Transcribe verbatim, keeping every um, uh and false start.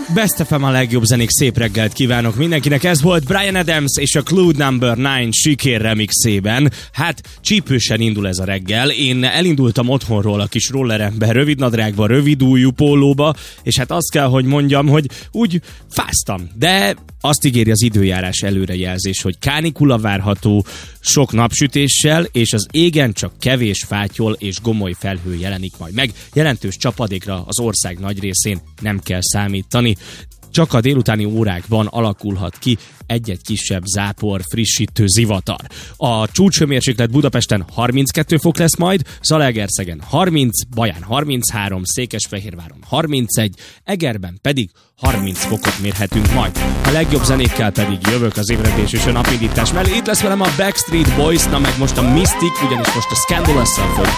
Best ef em a legjobb zenék, szép reggelt kívánok mindenkinek. Ez volt Bryan Adams és a Clue Number kilenc sikér remixében. Hát csípősen indul ez a reggel. Én elindultam otthonról a kis rollerembe, rövidnadrágba, rövidújú pólóba, és hát azt kell, hogy mondjam, hogy úgy fáztam. De azt ígéri az időjárás előrejelzés, hogy kánikula várható, sok napsütéssel, és az égen csak kevés fátyol és gomoly felhő jelenik majd meg. Jelentős csapadékra az ország nagy részén nem kell számítani. Csak a délutáni órákban alakulhat ki egy-egy kisebb zápor, frissítő zivatar. A csúcshőmérséklet Budapesten harminckettő fok lesz majd, Zalaegerszegen harminc, Baján harminchárom, Székesfehérváron harmincegy, Egerben pedig harminc fokot mérhetünk majd. A legjobb zenékkel pedig jövök az ébredés és a napindítás mellé. Itt lesz velem a Backstreet Boys, na meg most a Mystic, ugyanis most a Scandalous-szal fog